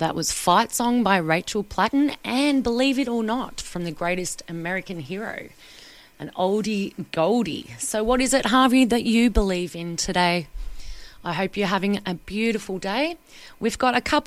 That was Fight Song by Rachel Platten and Believe It or Not from the Greatest American Hero, an oldie goldie. So what is it, Harvey, that you believe in today? I hope you're having a beautiful day. We've got a couple